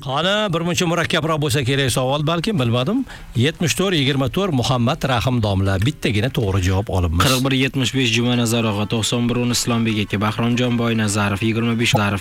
Qani, birmuncha murakkabroq bo'lsa kerak savol, balkim bilmadim. 74-24 Muhammad Rahim domla bittagina to'g'ri javob olibmiz. 41-75 Jumanazar og'a, 91 Islombek aka, Bahromjon Boynazarov, 25 Zarif,